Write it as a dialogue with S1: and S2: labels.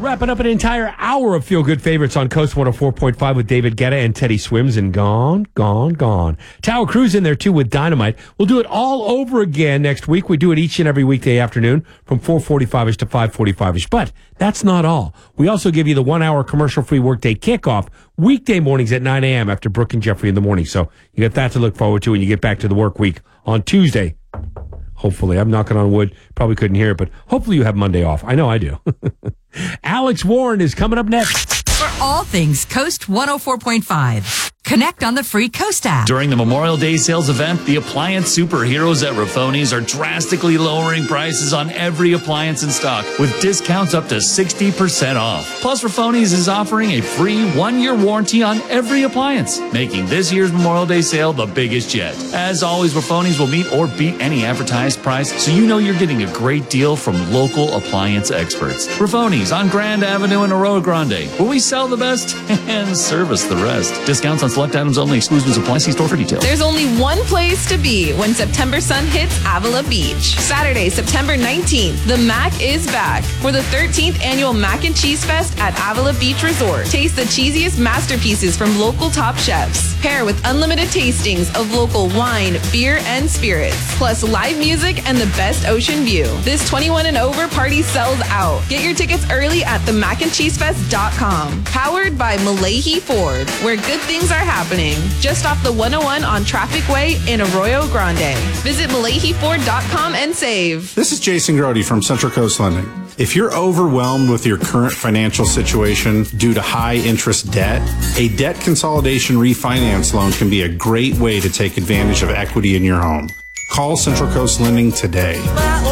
S1: Wrapping up an entire hour of feel-good favorites on Coast 104.5 with David Guetta and Teddy Swims and Gone. Tower Cruise in there, too, with Dynamite. We'll do it all over again next week. We do it each and every weekday afternoon from 4:45-ish to 5:45-ish. But that's not all. We also give you the 1-hour commercial-free workday kickoff weekday mornings at 9 a.m. after Brooke and Jeffrey in the morning. So you got that to look forward to when you get back to the work week on Tuesday. Hopefully. I'm knocking on wood. Probably couldn't hear it, but hopefully you have Monday off. I know I do. Alex Warren is coming up next.
S2: For all things Coast 104.5, connect on the free Coast app.
S3: During the Memorial Day sales event, the appliance superheroes at Rafoni's are drastically lowering prices on every appliance in stock with discounts up to 60% off. Plus, Rafoni's is offering a free 1-year warranty on every appliance, making this year's Memorial Day sale the biggest yet. As always, Rafoni's will meet or beat any advertised price, so you know you're getting a great deal from local appliance experts. Rafoni's on Grand Avenue in Arroyo Grande, where we sell the best and service the rest. Discounts on select items only. Exclusions apply. See store for details.
S4: There's only one place to be when September sun hits Avila Beach. Saturday, September 19th, the Mac is back for the 13th annual Mac and Cheese Fest at Avila Beach Resort. Taste the cheesiest masterpieces from local top chefs. Pair with unlimited tastings of local wine, beer, and spirits. Plus live music and the best ocean view. This 21 and over party sells out. Get your tickets early at themacandcheesefest.com. Powered by Malahi Ford, where good things are happening. Just off the 101 on Traffic Way in Arroyo Grande. Visit MalahiFord.com and save.
S5: This is Jason Grody from Central Coast Lending. If you're overwhelmed with your current financial situation due to high interest debt, a debt consolidation refinance loan can be a great way to take advantage of equity in your home. Call Central Coast Lending today.